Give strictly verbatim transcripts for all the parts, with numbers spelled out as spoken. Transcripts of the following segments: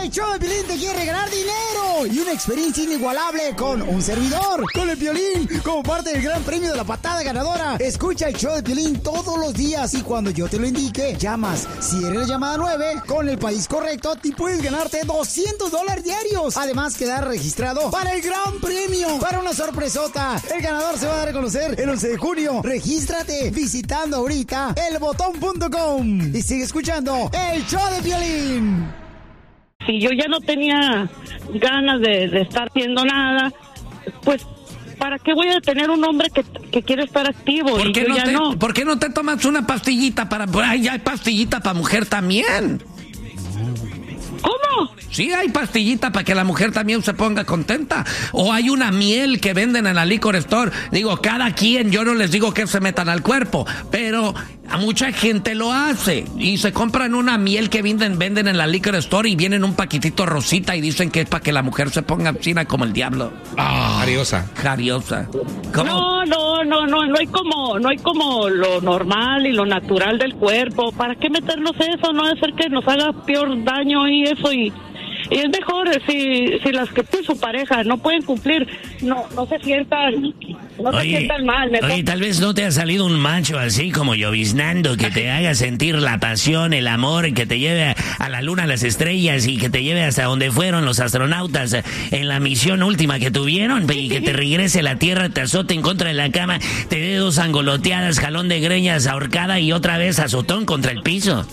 El show de Piolín te quiere regalar dinero y una experiencia inigualable con un servidor, con el Piolín, como parte del gran premio de la patada ganadora. Escucha el show de Piolín todos los días y cuando yo te lo indique, llamas. Si eres la llamada nueve, con el país correcto, te puedes ganarte doscientos dólares diarios. Además, quedar registrado para el gran premio, para una sorpresota. El ganador se va a dar a conocer el once de junio. Regístrate visitando ahorita el botón punto com y sigue escuchando el show de Piolín. Si yo ya no tenía ganas de, de estar haciendo nada, pues ¿para qué voy a tener un hombre que, que quiere estar activo? ¿Por y qué, yo no ya te, no? ¿Por qué no te tomas una pastillita para... Ay, hay pastillita para mujer también. ¿Cómo? Sí, hay pastillita para que la mujer también se ponga contenta. O hay una miel que venden en la liquor store. Digo, cada quien, yo no les digo que se metan al cuerpo, pero a mucha gente lo hace. Y se compran una miel que venden, venden en la liquor store y vienen un paquetito rosita y dicen que es para que la mujer se ponga china como el diablo. Ah, jariosa. Jariosa. ¿Cómo? No, no, no, no, no hay como, no hay como lo normal y lo natural del cuerpo. ¿Para qué meternos eso? No debe ser que nos haga peor daño y eso y... Y es mejor si, si las que tú y su pareja no pueden cumplir, no no se sientan, no oye, se sientan mal. Mejor. Oye, tal vez no te ha salido un macho así como lloviznando, que te haga sentir la pasión, el amor, que te lleve a, a la luna, a las estrellas y que te lleve hasta donde fueron los astronautas en la misión última que tuvieron y que te regrese a la Tierra, te azote en contra de la cama, te dé dos angoloteadas, jalón de greñas, ahorcada y otra vez azotón contra el piso.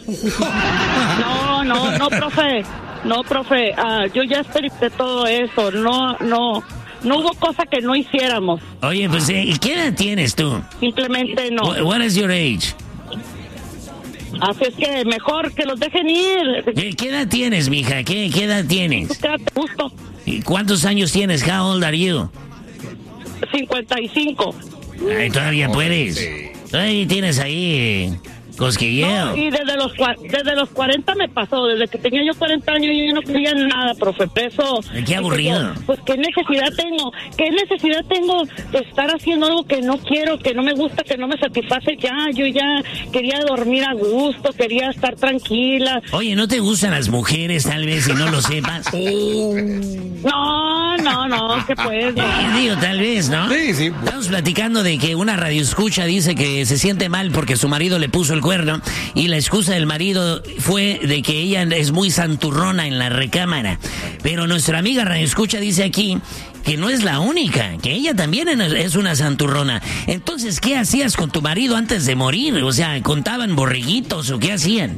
No, no, no, profe. No, profe, uh, yo ya experimenté todo eso, no, no, no hubo cosa que no hiciéramos. Oye, pues, ¿y qué edad tienes tú? Simplemente no. What, what is your age? Así es que mejor que los dejen ir. ¿Qué, qué edad tienes, mija? ¿Qué, qué edad tienes? Quédate justo. ¿Y cuántos años tienes? How old are you? cincuenta y cinco. Ay, todavía puedes. Todavía tienes ahí... cosquilleo. No, y desde los, desde los cuarenta me pasó, desde que tenía yo cuarenta años yo no quería nada, profe, eso... Qué aburrido. Yo, pues qué necesidad tengo, qué necesidad tengo de estar haciendo algo que no quiero, que no me gusta, que no me satisface ya, yo ya quería dormir a gusto, quería estar tranquila. Oye, ¿no te gustan las mujeres tal vez y no lo sepas? No, no, no, que pues... No. Eh, digo, tal vez, ¿no? Sí, sí. Estamos platicando de que una radioescucha dice que se siente mal porque su marido le puso el cuerno y la excusa del marido fue de que ella es muy santurrona en la recámara. Pero nuestra amiga radioescucha dice aquí que no es la única, que ella también es una santurrona. Entonces, ¿qué hacías con tu marido antes de morir? O sea, ¿contaban borreguitos o qué hacían?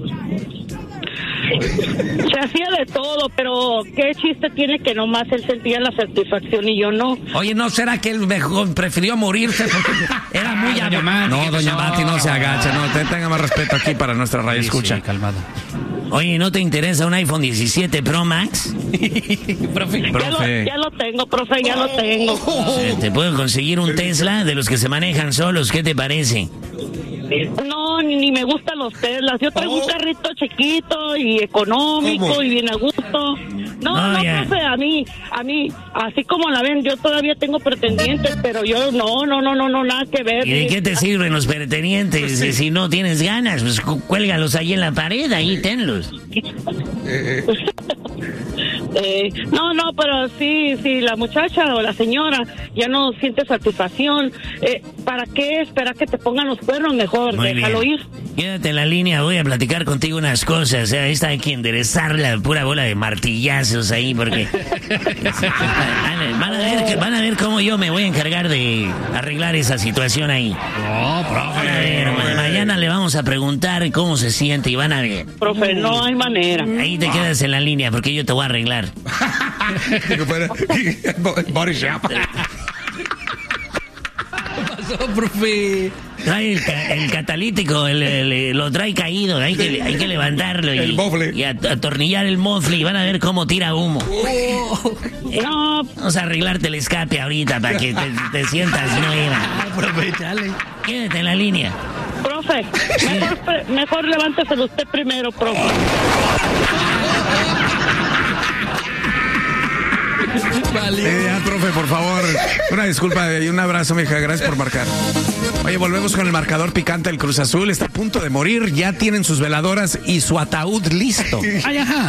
Se hacía de todo, pero ¿qué chiste tiene que nomás él sentía la satisfacción y yo no? Oye, ¿no será que él mejor prefirió morirse porque era muy... Ah, doña Mati, no, doña no. Mati, no se agache, no, te, tenga más respeto aquí para nuestra radio escucha. Sí, calmado. Oye, ¿no te interesa un iPhone diecisiete Pro Max? Profe. Ya lo, ya lo tengo, profe, ya lo tengo. Eh, ¿Te puedo conseguir un Tesla de los que se manejan solos? ¿Qué te parece? No, ni, ni me gustan los Teslas. Yo traigo un carrito chiquito y económico ¿Cómo? y bien a gusto. No, No, no, ya. profe, a mí, a mí, así como la ven, yo todavía tengo pretendientes, pero yo no, no, no, no, no, nada que ver. ¿Y de qué te sirven los pretendientes? Eh, Si no tienes ganas, pues cu- cuélgalos ahí en la pared, ahí tenlos. Eh, no, no, pero sí, sí, la muchacha o la señora ya no siente satisfacción. Eh, ¿Para qué esperar que te pongan los cuernos? Mejor, Muy déjalo bien. ir. Quédate en la línea, voy a platicar contigo unas cosas. O sea, esta hay que enderezar la pura bola de martillazos ahí, porque... van, a ver que, van a ver cómo yo me voy a encargar de arreglar esa situación ahí. No, profe. Van a ver, ma- mañana le vamos a preguntar cómo se siente y van a ver. Profe, no hay manera. Ahí te quedas en la línea porque yo te voy a arreglar. Que fuera- Body shop. profe. Trae el, ca- el catalítico, el- el- lo trae caído, hay que, hay que levantarlo y, El mofle. y at- atornillar el mofle y van a ver cómo tira humo. Eh, No, Vamos a arreglarte el escape ahorita para que te, te sientas nueva. Profe, chale. Quédate en la línea. profe, mejor, pre- mejor levánteselo usted primero, profe. Eh, ya, profe, por favor. Una disculpa y un abrazo, mija. Gracias por marcar. Oye, volvemos con el marcador picante del Cruz Azul. Está a punto de morir. Ya tienen sus veladoras y su ataúd listo. Ay, ajá.